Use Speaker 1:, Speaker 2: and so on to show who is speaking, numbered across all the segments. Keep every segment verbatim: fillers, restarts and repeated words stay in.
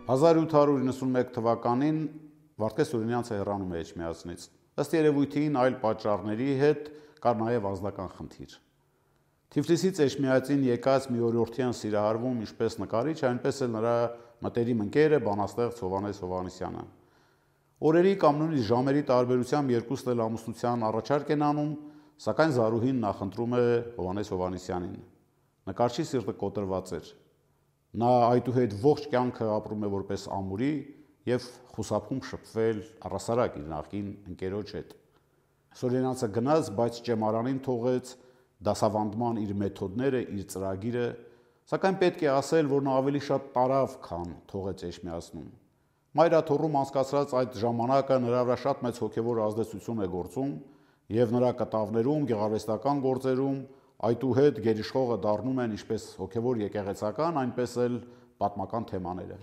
Speaker 1: հազար ութ հարյուր իննսունմեկ թվականին Վարդգես Սուրենյանցը հեռանում է Էջմիածնից։ Ըստ երևույթին այլ պատճառների հետ կար նաև անձնական խնդիր։ Թիֆլիսից Էջմիածին եկած մի օրիորդյան սիրահարվում ինչպես նկարիչ, այնպես էլ նրա մտերիմ ընկերը բանաստեղծ Հովհաննես Հովհաննիսյանը։ Օրերի կամ նույնիսկ ժամերի տարբերությամբ երկուսն էլ ամուսնության առաջարկ են անում, սակայն Զարուհին նախընտրում է Հովհաննես Հովհաննիսյանին։ Նկարչի սիրտը կոտրված էր։ Նա այդուհետ ողջ կյանքը ապրում է որպես ամուրի և խուսափում շփվել առհասարակ իր նախկին ընկերոջ հետ։ Սուրենյանցը գնաց, բայց ճեմարանին թողեց դասավանդման իր մեթոդները, իր ծրագիրը, սակայն պետք է ասել, որ նա ավելի շատ տարավ, քան թողեց Էջմիածնում։ Մայրաթոռում անցկացրած այդ ժամանակը նրա վրա շատ մեծ հոգևոր ազդեցություն է գործում և նրա կտավներում, գեղարվեստական գործերում այդուհետ գերիշխողը դառնում են ինչպես հոգևոր եկեղեցական, այնպես էլ պատմական թեմաները։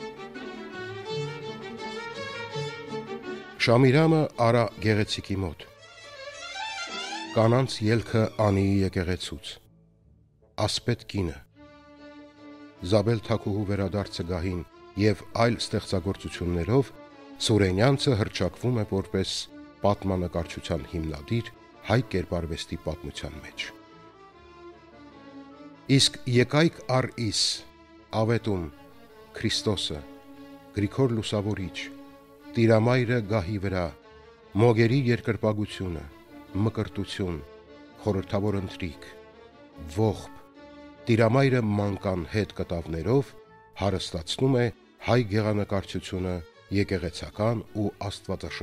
Speaker 2: Շամիրամը Արա գեղեցիկի մոտ։ Կանանց ելքը Անիի եկեղեցուց։ Ասպետ կինը։ Զաբել Թաքուհու վերադարձը գահին և այլ ստեղծագործություններով Սուրենյանցը հռչակվում է որպես պատմանկարչության հիմնադիր հայ կերպարվեստի պատմության մեջ։ Իսկ եկայք առ իս, ավետում, Քրիստոսը, Գրիգոր Լուսավորիչ, Տիրամայրը գահի վրա, մոգերի երկրպագությունը, մկրտություն, խորհրդավոր ընթրիք, ողբ, Տիրամայրը մանկան հետ կտավներով հարստացնում է հայ գեղանկարչությունը եկեղեցական ու աստվածաշնչական